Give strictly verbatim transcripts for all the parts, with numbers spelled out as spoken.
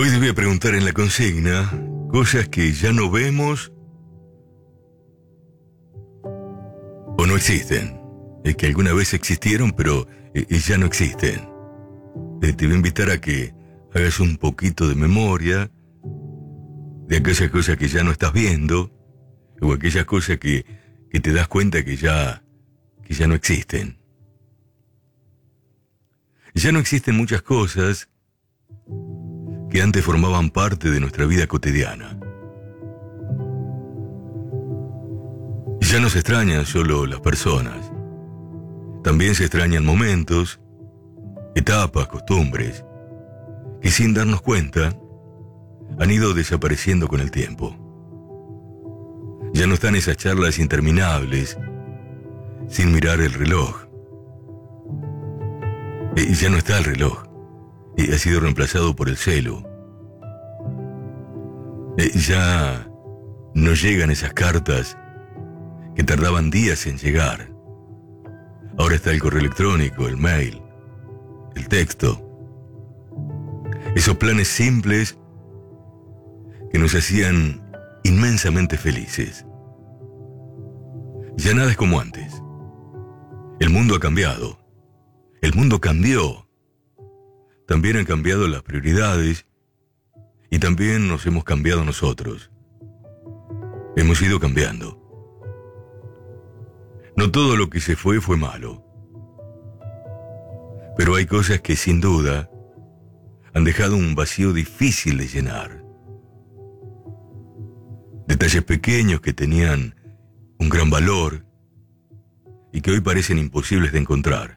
Hoy te voy a preguntar en la consigna cosas que ya no vemos o no existen, eh, que alguna vez existieron pero eh, ya no existen. Eh, te voy a invitar a que hagas un poquito de memoria de aquellas cosas que ya no estás viendo o aquellas cosas que, que te das cuenta que ya, que ya no existen. Ya no existen muchas cosas que antes formaban parte de nuestra vida cotidiana. Ya no se extrañan solo las personas, también se extrañan momentos, etapas, costumbres, que sin darnos cuenta han ido desapareciendo con el tiempo. Ya no están esas charlas interminables sin mirar el reloj. Y ya no está el reloj, y ha sido reemplazado por el celu. Y ya no llegan esas cartas que tardaban días en llegar. Ahora está el correo electrónico, el mail, el texto. Esos planes simples que nos hacían inmensamente felices. Ya nada es como antes. El mundo ha cambiado. El mundo cambió. También han cambiado las prioridades y también nos hemos cambiado nosotros. Hemos ido cambiando. No todo lo que se fue fue malo. Pero hay cosas que sin duda han dejado un vacío difícil de llenar. Detalles pequeños que tenían un gran valor y que hoy parecen imposibles de encontrar.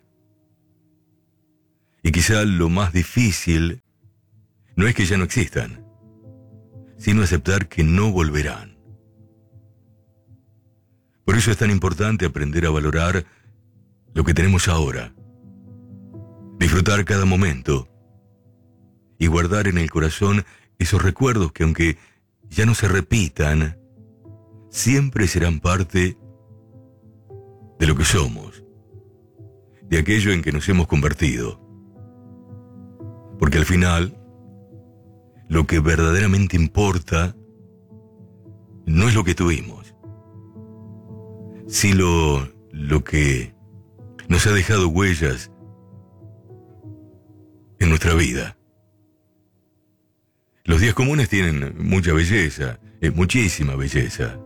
Y quizá lo más difícil no es que ya no existan, sino aceptar que no volverán. Por eso es tan importante aprender a valorar lo que tenemos ahora, disfrutar cada momento y guardar en el corazón esos recuerdos que, aunque ya no se repitan, siempre serán parte de lo que somos, de aquello en que nos hemos convertido. Porque al final, lo que verdaderamente importa no es lo que tuvimos, sino lo que nos ha dejado huellas en nuestra vida. Los días comunes tienen mucha belleza, eh, muchísima belleza.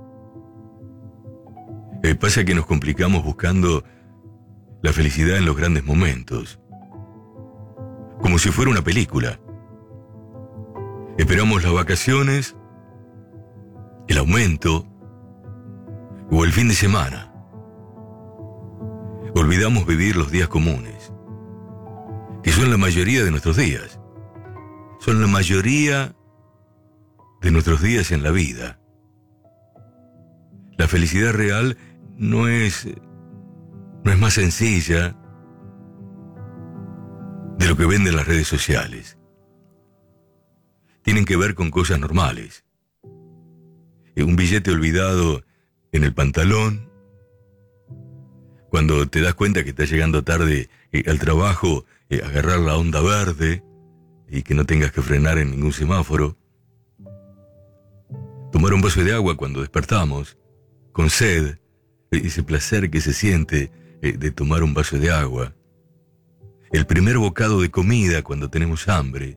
Eh, pasa que nos complicamos buscando la felicidad en los grandes momentos, como si fuera una película. Esperamos las vacaciones, el aumento o el fin de semana. Olvidamos vivir los días comunes, que son la mayoría de nuestros días. Son la mayoría de nuestros días en la vida. La felicidad real no es, no es más sencilla de lo que venden las redes sociales. Tienen que ver con cosas normales. Un billete olvidado en el pantalón, cuando te das cuenta que estás llegando tarde eh, al trabajo, eh, agarrar la onda verde y que no tengas que frenar en ningún semáforo. Tomar un vaso de agua cuando despertamos, con sed, eh, ese placer que se siente eh, de tomar un vaso de agua. El primer bocado de comida cuando tenemos hambre.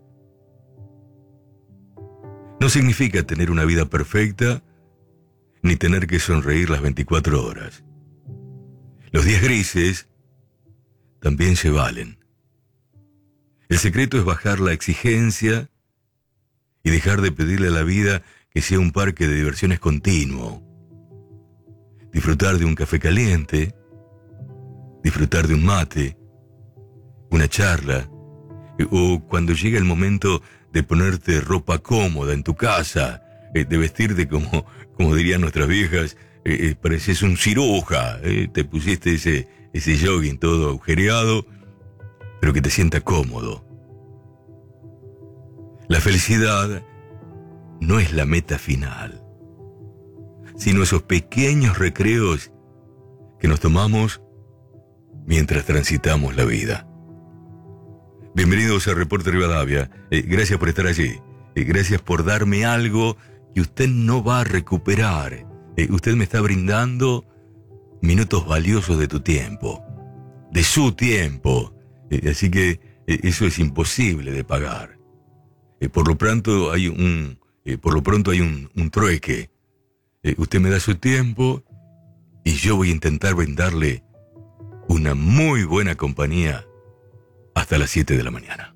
No significa tener una vida perfecta, ni tener que sonreír las veinticuatro horas. Los días grises también se valen. El secreto es bajar la exigencia y dejar de pedirle a la vida que sea un parque de diversiones continuo. Disfrutar de un café caliente, disfrutar de un mate, una charla, o cuando llega el momento de ponerte ropa cómoda en tu casa, eh, de vestirte como, como dirían nuestras viejas, eh, eh, pareces un ciruja, eh, te pusiste ese, ese jogging todo agujereado, pero que te sienta cómodo. La felicidad no es la meta final, sino esos pequeños recreos que nos tomamos mientras transitamos la vida. Bienvenidos a Reporte Rivadavia. Eh, gracias por estar allí. Eh, gracias por darme algo que usted no va a recuperar. Eh, usted me está brindando minutos valiosos de tu tiempo, de su tiempo. Eh, así que eh, eso es imposible de pagar. Eh, por lo pronto hay un, eh, por lo pronto hay un, un trueque. Eh, usted me da su tiempo y yo voy a intentar brindarle una muy buena compañía hasta las siete de la mañana.